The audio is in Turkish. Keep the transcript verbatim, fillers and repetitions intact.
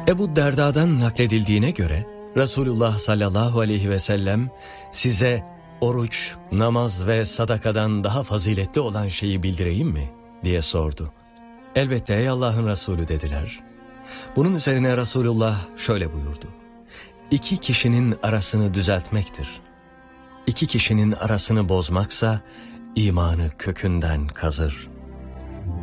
Ebu Derda'dan nakledildiğine göre Resulullah sallallahu aleyhi ve sellem size oruç, namaz ve sadakadan daha faziletli olan şeyi bildireyim mi diye sordu. Elbette ey Allah'ın Resulü dediler. Bunun üzerine Resulullah şöyle buyurdu. İki kişinin arasını düzeltmektir. İki kişinin arasını bozmaksa imanı kökünden kazır.